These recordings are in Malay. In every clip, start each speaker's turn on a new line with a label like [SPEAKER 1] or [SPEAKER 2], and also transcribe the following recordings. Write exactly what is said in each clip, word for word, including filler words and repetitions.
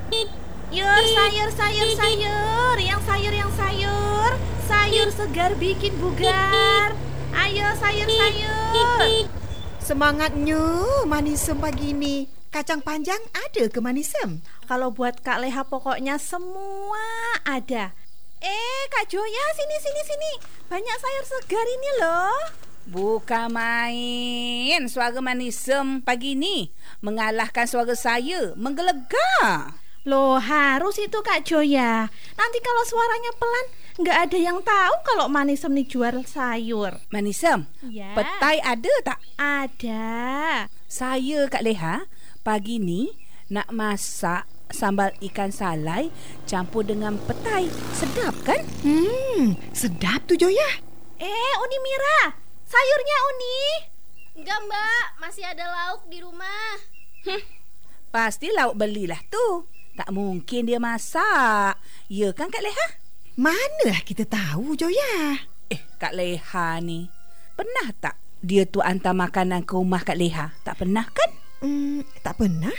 [SPEAKER 1] Sayur, sayur, sayur, sayur. Yang sayur, yang sayur. Sayur segar bikin bugar. Ayo sayur, sayur.
[SPEAKER 2] Semangatnya Manisem pagi ini. Kacang panjang ada ke Manisem?
[SPEAKER 1] Kalau buat Kak Leha pokoknya semua ada. Eh Kak Joya, sini, sini, sini. Banyak sayur segar ini loh.
[SPEAKER 3] Bukan main. Suara Manisem pagi ni mengalahkan suara saya menggelegar.
[SPEAKER 1] Loh harus itu Kak Joya. Nanti kalau suaranya pelan, nggak ada yang tahu kalau Manisem nih jual sayur.
[SPEAKER 3] Manisem,
[SPEAKER 1] Ya.
[SPEAKER 3] petai ada tak?
[SPEAKER 1] Ada.
[SPEAKER 3] Saya Kak Leha pagi ni nak masak sambal ikan salai campur dengan petai. Sedap kan?
[SPEAKER 2] Hmm, sedap tu Joya.
[SPEAKER 1] Eh Uni Mira, sayurnya Uni.
[SPEAKER 4] Enggak mbak, masih ada lauk di rumah.
[SPEAKER 3] Hm, pasti lauk belilah tu. Tak mungkin dia masak. Ya kan Kak Leha?
[SPEAKER 2] Manalah kita tahu Joya.
[SPEAKER 3] Eh Kak Leha ni, pernah tak dia tu hantar makanan ke rumah Kak Leha? Tak pernah kan?
[SPEAKER 2] Hmm, tak pernah.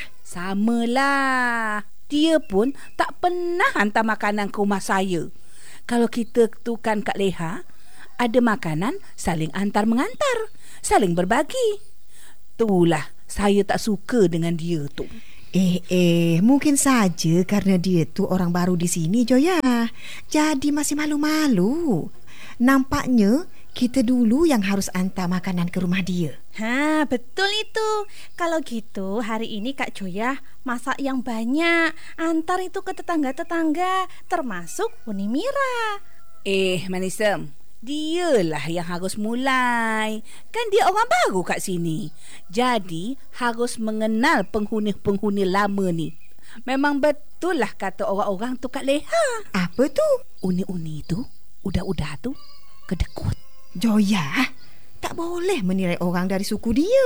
[SPEAKER 3] Samalah. Dia pun tak pernah hantar makanan ke rumah saya. Kalau kita tu kan Kak Leha, ada makanan saling antar mengantar, saling berbagi. Itulah saya tak suka dengan dia tu.
[SPEAKER 2] Eh, eh, mungkin saja karena dia tu orang baru di sini Joya. Jadi masih malu-malu. Nampaknya kita dulu yang harus hantar makanan ke rumah dia.
[SPEAKER 1] Ha, betul itu. Kalau gitu hari ini Kak Joya masak yang banyak. Antar itu ke tetangga-tetangga, termasuk Uni Mira.
[SPEAKER 3] Eh Manisem, dialah yang harus mulai. Kan dia orang baru kat sini. Jadi harus mengenal penghuni-penghuni lama ni. Memang betul lah kata orang-orang tu Kak Leha.
[SPEAKER 2] Apa tu?
[SPEAKER 3] Uni-uni tu, udah-udah tu kedekut.
[SPEAKER 2] Joya, tak boleh menilai orang dari suku dia.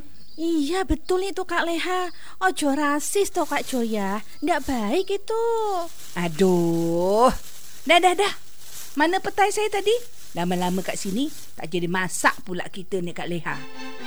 [SPEAKER 1] Iya betul itu Kak Leha. Ojo rasis toh Kak Joya. Nggak baik itu.
[SPEAKER 3] Aduh. Dah, dah, dah. Mana petai saya tadi? Lama-lama kat sini tak jadi masak pula kita ni Kak Leha.